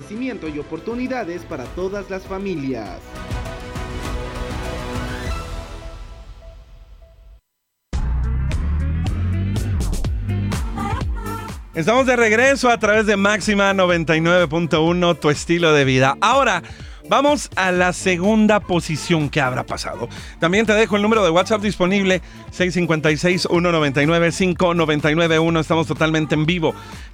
crecimiento y oportunidades para todas las familias. Estamos de regreso a través de Máxima 99.1, tu estilo de vida. Ahora, vamos a la segunda posición que habrá pasado. También te dejo el número de WhatsApp disponible, 656-199-5991. Estamos totalmente en vivo,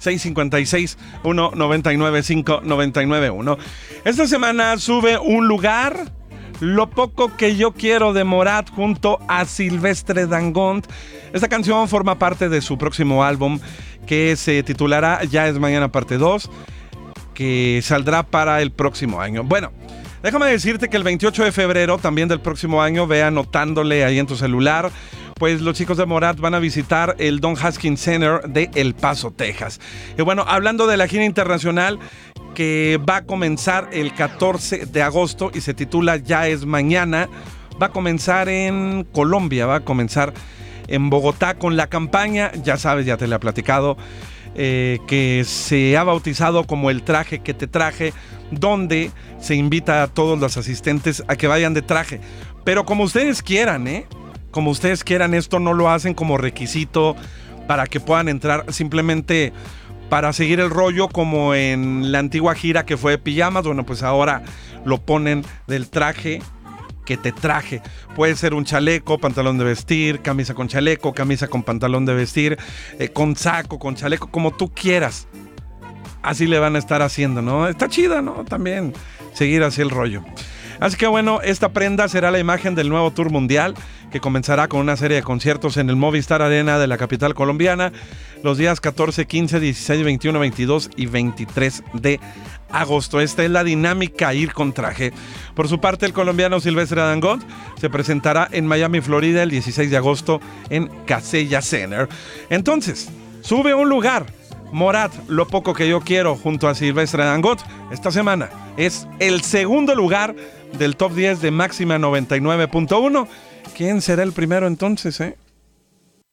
656-199-5991. Esta semana sube un lugar, Lo poco que yo quiero, de Morat junto a Silvestre Dangond. Esta canción forma parte de su próximo álbum, que se titulará Ya es Mañana parte 2, que saldrá para el próximo año. Bueno, déjame decirte que el 28 de febrero también del próximo año, ve anotándole ahí en tu celular, pues los chicos de Morat van a visitar el Don Haskins Center de El Paso, Texas. Y bueno, hablando de la gira internacional que va a comenzar el 14 de agosto y se titula Ya es Mañana, va a comenzar en Colombia, va a comenzar en Bogotá con la campaña, ya sabes, ya te la he platicado, que se ha bautizado como El Traje que te traje, donde se invita a todos los asistentes a que vayan de traje, pero como ustedes quieran, como ustedes quieran. Esto no lo hacen como requisito para que puedan entrar, simplemente para seguir el rollo, como en la antigua gira que fue de pijamas. Bueno, pues ahora lo ponen del traje que te traje. Puede ser un chaleco, pantalón de vestir, camisa con chaleco, camisa con pantalón de vestir, con saco, con chaleco, como tú quieras. Así le van a estar haciendo, ¿no? Está chida, ¿no? También seguir así el rollo. Así que bueno, esta prenda será la imagen del nuevo tour mundial, que comenzará con una serie de conciertos en el Movistar Arena de la capital colombiana los días 14, 15, 16, 21, 22 y 23 de agosto. Esta es la dinámica, ir con traje. Por su parte, el colombiano Silvestre Dangond se presentará en Miami, Florida, el 16 de agosto en Casella Center. Entonces, sube un lugar Morat, Lo poco que yo quiero, junto a Silvestre Dangond. Esta semana es el segundo lugar del top 10 de Máxima 99.1. ¿Quién será el primero entonces,